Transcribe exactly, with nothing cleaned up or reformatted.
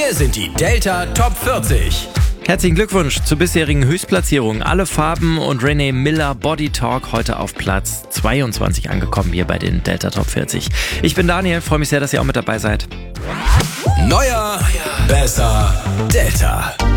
Hier sind die Delta Top vierzig. Herzlichen Glückwunsch zur bisherigen Höchstplatzierung. Alle Farben und Renee Miller Body Talk heute auf Platz zweiundzwanzig angekommen hier bei den Delta Top vierzig. Ich bin Daniel, freue mich sehr, dass ihr auch mit dabei seid. Neuer, besser, Delta.